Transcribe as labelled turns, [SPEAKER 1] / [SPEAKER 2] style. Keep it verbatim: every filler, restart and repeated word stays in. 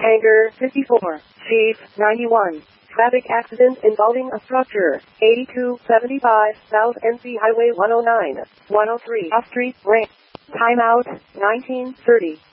[SPEAKER 1] Hangar fifty-four, Chief ninety-one. Traffic accident involving a structure, eighty-two seventy-five South N C Highway one oh nine, one oh three Off Street, Ramp. Timeout, nineteen thirty.